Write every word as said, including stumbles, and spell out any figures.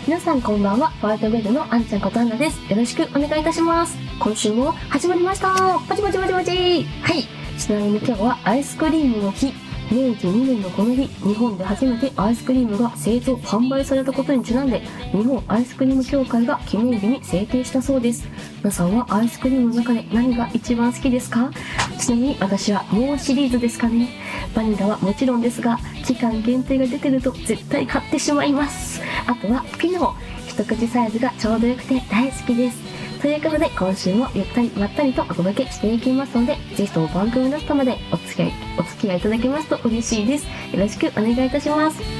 皆さんこんばんは。ホワイトベルのあんちゃんことアンナです。よろしくお願いいたします。今週も始まりました。パチパチパチパチ。はい。ちなみに今日はアイスクリームの日。めいじにねんのこの日、日本で初めてアイスクリームが製造販売されたことにちなんで、日本アイスクリーム協会が記念日に制定したそうです。皆さんはアイスクリームの中で何が一番好きですか？ちなみに私はモーシリーズですかね。バニラはもちろんですが、期間限定が出てると絶対買ってしまいます。あとはピノ、一口サイズがちょうどよくて大好きです。ということで今週もゆったりまったりとお届けしていきますので、ぜひとも番組の下までお付き合いお付き合いいただけますと嬉しいです。よろしくお願いいたします。